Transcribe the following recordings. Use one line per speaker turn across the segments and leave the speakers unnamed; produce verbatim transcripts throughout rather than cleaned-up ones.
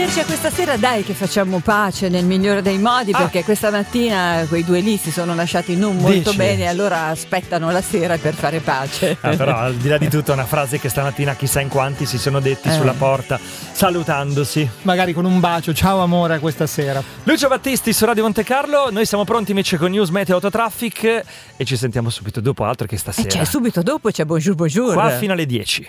vederci a questa sera, dai che facciamo pace nel migliore dei modi, ah. perché questa mattina quei due lì si sono lasciati non molto
Dici?
bene, allora aspettano la sera per fare pace.
Ah, però al di là di tutto è una frase che stamattina chissà in quanti si sono detti eh. sulla porta salutandosi,
magari con un bacio, ciao amore, a questa sera.
Lucio Battisti su Radio Monte Carlo, noi siamo pronti invece con News Meteo Autotraffic e ci sentiamo subito dopo, altro che stasera.
E c'è subito dopo, c'è Bonjour Bonjour.
Qua fino alle dieci.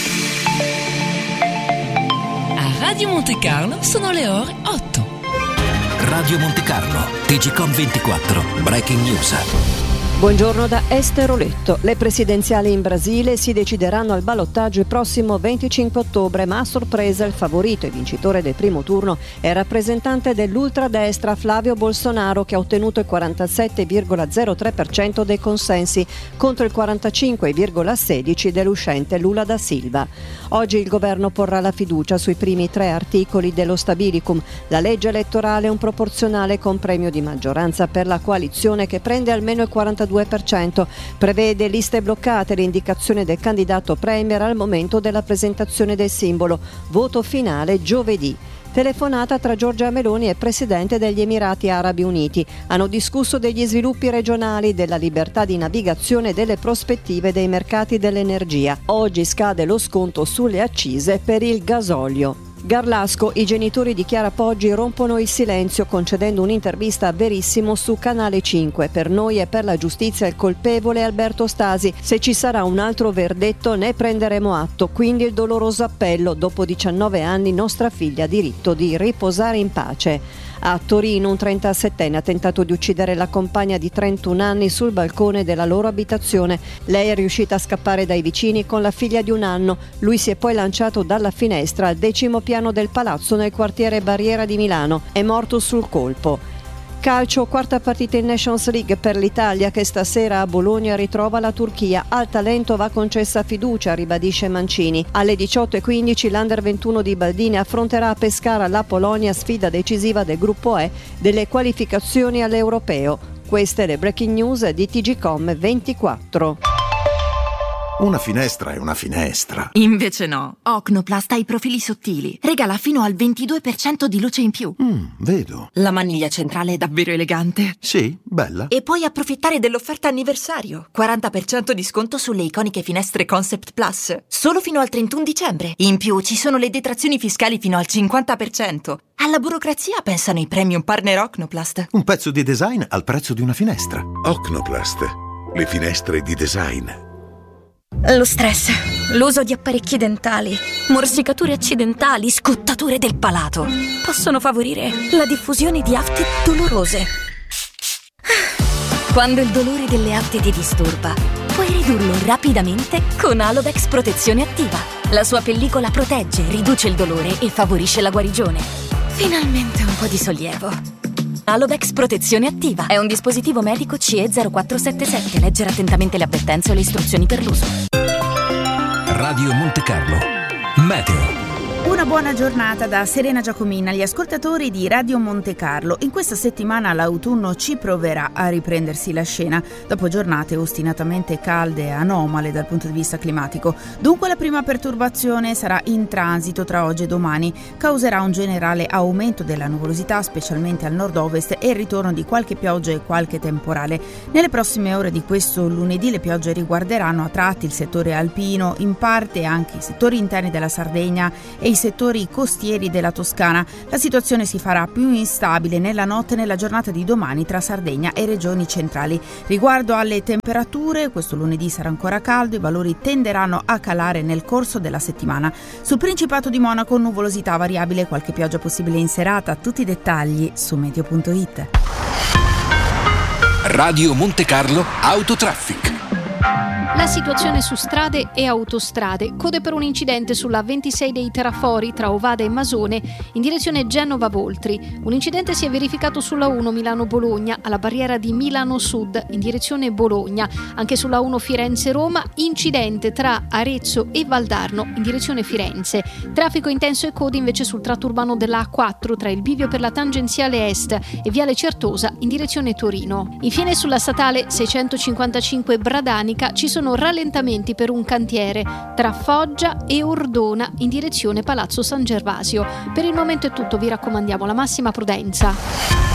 Radio Monte Carlo sono le ore otto.
Radio Monte Carlo, T G Com ventiquattro, Breaking News.
Buongiorno da Esther Oletto. Le presidenziali in Brasile si decideranno al ballottaggio il prossimo venticinque ottobre, ma a sorpresa il favorito e vincitore del primo turno è il rappresentante dell'ultradestra Flavio Bolsonaro, che ha ottenuto il quarantasette virgola zero tre per cento dei consensi contro il quarantacinque virgola sedici per cento dell'uscente Lula da Silva. Oggi il governo porrà la fiducia sui primi tre articoli dello Stabilicum. La legge elettorale è un proporzionale con premio di maggioranza per la coalizione che prende almeno il quarantadue per cento, prevede liste bloccate e l'indicazione del candidato premier al momento della presentazione del simbolo, voto finale giovedì. Telefonata tra Giorgia Meloni e il presidente degli Emirati Arabi Uniti. Hanno discusso degli sviluppi regionali, della libertà di navigazione e delle prospettive dei mercati dell'energia. Oggi scade lo sconto sulle accise per il gasolio. Garlasco, i genitori di Chiara Poggi rompono il silenzio concedendo un'intervista a Verissimo su Canale cinque. Per noi e per la giustizia il colpevole è Alberto Stasi. Se ci sarà un altro verdetto ne prenderemo atto. Quindi il doloroso appello: dopo diciannove anni nostra figlia ha diritto di riposare in pace. A Torino un trentasettenne ha tentato di uccidere la compagna di trentuno anni sul balcone della loro abitazione. Lei è riuscita a scappare dai vicini con la figlia di un anno. Lui si è poi lanciato dalla finestra al decimo piano del palazzo nel quartiere Barriera di Milano. È morto sul colpo. Calcio, quarta partita in Nations League per l'Italia che stasera a Bologna ritrova la Turchia. Al talento va concessa fiducia, ribadisce Mancini. Alle diciotto e quindici l'Under ventuno di Baldini affronterà a Pescara la Polonia, sfida decisiva del gruppo E delle qualificazioni all'Europeo. Queste le breaking news di T G Com ventiquattro.
Una finestra è una finestra.
Invece no. Ocnoplast ha i profili sottili. Regala fino al ventidue per cento di luce in più.
Mm, vedo.
La maniglia centrale è davvero elegante.
Sì, bella.
E puoi approfittare dell'offerta anniversario. quaranta per cento di sconto sulle iconiche finestre Concept Plus. Solo fino al trentuno dicembre. In più ci sono le detrazioni fiscali fino al cinquanta per cento. Alla burocrazia pensano i premium partner Ocnoplast.
Un pezzo di design al prezzo di una finestra.
Ocnoplast. Le finestre di design.
Lo stress, l'uso di apparecchi dentali, morsicature accidentali, scottature del palato possono favorire la diffusione di afte dolorose. Quando il dolore delle afte ti disturba, puoi ridurlo rapidamente con Alodex Protezione Attiva. La sua pellicola protegge, riduce il dolore e favorisce la guarigione. Finalmente un po' di sollievo. Alodex Protezione Attiva è un dispositivo medico C E zero quattro sette sette. Leggere attentamente le avvertenze e le istruzioni per l'uso.
Radio Monte Carlo, Meteo.
Una buona giornata da Serena Giacomina agli ascoltatori di Radio Monte Carlo. In questa settimana l'autunno ci proverà a riprendersi la scena dopo giornate ostinatamente calde e anomale dal punto di vista climatico. Dunque la prima perturbazione sarà in transito tra oggi e domani, causerà un generale aumento della nuvolosità specialmente al nord-ovest e il ritorno di qualche pioggia e qualche temporale. Nelle prossime ore di questo lunedì le piogge riguarderanno a tratti il settore alpino, in parte anche i settori interni della Sardegna e i settori costieri della Toscana. La situazione si farà più instabile nella notte e nella giornata di domani tra Sardegna e regioni centrali. Riguardo alle temperature, questo lunedì sarà ancora caldo, i valori tenderanno a calare nel corso della settimana. Sul Principato di Monaco nuvolosità variabile, qualche pioggia possibile in serata. Tutti i dettagli su meteo punto it.
Radio Monte Carlo Autotraffic.
La situazione su strade e autostrade. Code per un incidente sulla ventisei dei Terrafori tra Ovada e Masone in direzione Genova-Voltri. Un incidente si è verificato sulla uno Milano-Bologna alla barriera di Milano Sud in direzione Bologna. Anche sulla uno Firenze-Roma incidente tra Arezzo e Valdarno in direzione Firenze. Traffico intenso e code invece sul tratto urbano della A quattro tra il bivio per la tangenziale est e Viale Certosa in direzione Torino. Infine sulla statale seicentocinquantacinque Bradanica ci sono sono rallentamenti per un cantiere tra Foggia e Ordona in direzione Palazzo San Gervasio. Per il momento è tutto, vi raccomandiamo la massima prudenza.